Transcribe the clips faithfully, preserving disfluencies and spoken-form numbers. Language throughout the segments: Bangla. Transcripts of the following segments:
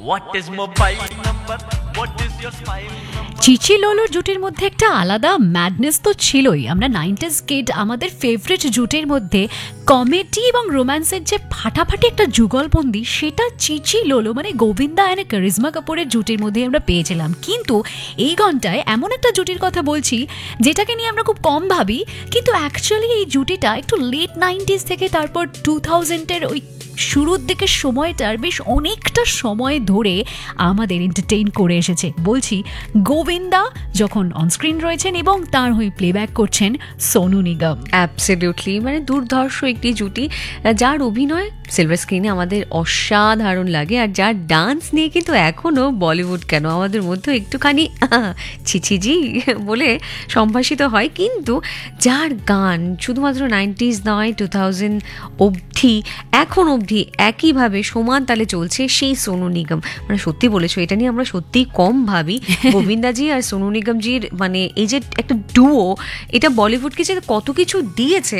What is mobile number? What is your smile number? চিচি লোলোর জুটির মধ্যে একটা আলাদা ম্যাডনেস তো ছিলই। আমরা নাইনটিজ কিড, আমাদের ফেভারিট জুটির মধ্যে কমেডি এবং রোম্যান্সের যে ফাটাফাটি একটা যুগলবন্দি, সেটা চিচি লোলো মানে গোবিন্দা অ্যান্ড কারিজমা কাপুরের জুটির মধ্যে আমরা পেয়েছিলাম। কিন্তু এই ঘন্টায় এমন একটা জুটির কথা বলছি যেটাকে নিয়ে আমরা খুব কম ভাবি, কিন্তু অ্যাকচুয়ালি এই জুটিটা একটু লেট নাইনটিজ থেকে তারপর টু থাউজেন্ডের ওই শুরুর দিকে সময়টার বেশ অনেকটা সময় ধরে আমাদের এন্টারটেইন করে এসেছে। বলছি গোবিন্দা যখন অনস্ক্রিন রয়েছেন এবং তার হয়ে প্লেব্যাক করছেন সোনু নিগম। অ্যাবসলিউটলি, মানে দুর্ধর্ষ একটি জুটি, যার অভিনয় সিলভার স্ক্রিনে আমাদের অসাধারণ লাগে, আর যার ডান্স নিয়ে কিন্তু এখনও বলিউড কেন আমাদের মধ্যে একটুখানি ছিছিজি বলে সম্ভাষিত হয়, কিন্তু যার গান শুধুমাত্র নাইনটিজ নয়, টু থাউজেন্ড অবধি এখন অবধি একইভাবে সমান তালে চলছে, সেই সোনু নিগম। মানে সত্যি বলেছো, এটা নিয়ে আমরা সত্যিই কম ভাবি। গোবিন্দাজি আর সোনু নিগমজির মানে এই যে একটা ডুও, এটা বলিউডকে যে কত কিছু দিয়েছে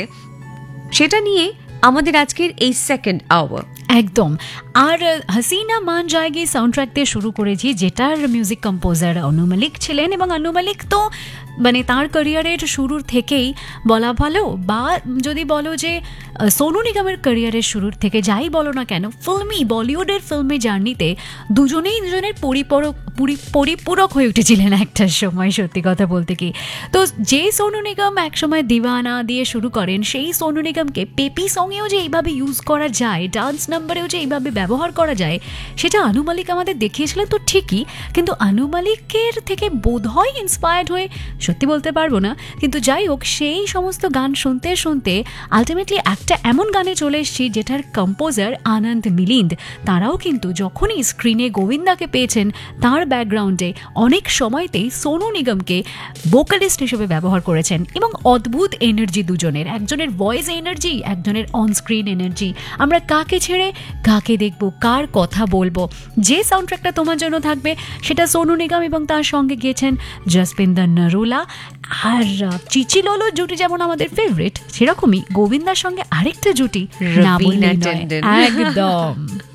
সেটা নিয়ে আমাদের আজকের এই সেকেন্ড আওয়ার। একদম। আর হাসিনা মান জায়গি সাউন্ড ট্র্যাক দিয়ে শুরু করেছি, যেটার মিউজিক কম্পোজার অনু মালিক ছিলেন, এবং অনু মালিক তো মানে তার ক্যারিয়ারের শুরুর থেকেই বলা ভালো, বা যদি বলো যে সোনু নিগমের ক্যারিয়ারের শুরুর থেকে, যাই বলো না কেন, ফিল্মি বলিউডের ফিল্মি জার্নিতে দুজনেই দুজনের পরিপূরক পরিপূরক হয়ে উঠেছিলেন একটা সময়, সত্যি কথা বলতে কি। তো যে সোনু নিগম একসময় দিওয়ানা দিয়ে শুরু করেন, সেই সোনু নিগমকে পেপি সঙ্গেও যে এইভাবে ইউজ করা যায়, ডান্স নাম্বারেও যে এইভাবে ব্যবহার করা যায়, সেটা অনু মালিক আমাদের দেখিয়েছিলেন তো ঠিকই, কিন্তু অনু মালিকের থেকে বোধহয় ইন্সপায়ার্ড হয়ে, সত্যি বলতে পারবো না, কিন্তু যাই হোক, সেই সমস্ত গান শুনতে শুনতে আলটিমেটলি একটা এমন গানে চলে এসেছি যেটার কম্পোজার আনন্দ মিলিন্দ, তারাও কিন্তু যখনই স্ক্রিনে গোবিন্দাকে পেয়েছেন, তার ব্যাকগ্রাউন্ডে অনেক সময়তেই সোনু নিগমকে ভোকালিস্ট হিসেবে ব্যবহার করেছেন, এবং অদ্ভুত এনার্জি দুজনের, একজনের ভয়েস এনার্জি, একজনের অনস্ক্রিন এনার্জি। আমরা কাকে ছেড়ে কাকে দেখবো, কার কথা বলবো। যে সাউন্ড ট্র্যাকটা তোমার জন্য থাকবে সেটা সোনু নিগম, এবং তার সঙ্গে গিয়েছেন জসপিন্দর নরুলা। আর চিচি লোলো জুটি যেমন আমাদের ফেভারিট, সেরকমই গোবিন্দার সঙ্গে আরেকটা জুটি না বললেই নয়। একদম।